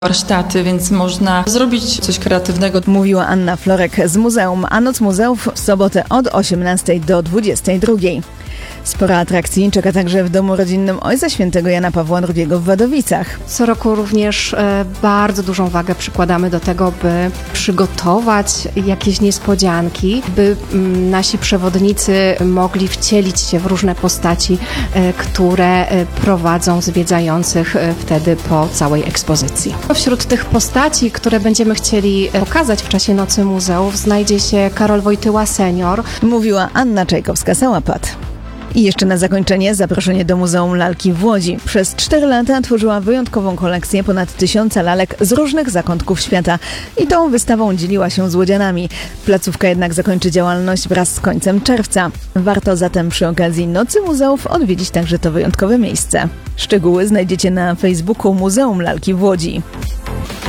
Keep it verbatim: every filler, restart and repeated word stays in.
warsztaty, więc można zrobić coś kreatywnego. Mówiła Anna Florek z muzeum, a Noc Muzeów w sobotę od osiemnastej do dwudziestej drugiej. Sporo atrakcji czeka także w domu rodzinnym Ojca Świętego Jana Pawła drugiego w Wadowicach. Co roku również e, bardzo dużą wagę przykładamy do tego, by przygotować jakieś niespodzianki, by m, nasi przewodnicy mogli wcielić się w różne postaci, e, które e, prowadzą zwiedzających e, wtedy po całej ekspozycji. Wśród tych postaci, które będziemy chcieli pokazać w czasie Nocy Muzeów, znajdzie się Karol Wojtyła senior. Mówiła Anna Czajkowska-Sałapat. I jeszcze na zakończenie zaproszenie do Muzeum Lalki w Łodzi. Przez cztery lata tworzyła wyjątkową kolekcję ponad tysiąca lalek z różnych zakątków świata. I tą wystawą dzieliła się z łodzianami. Placówka jednak zakończy działalność wraz z końcem czerwca. Warto zatem przy okazji Nocy Muzeów odwiedzić także to wyjątkowe miejsce. Szczegóły znajdziecie na Facebooku Muzeum Lalki w Łodzi.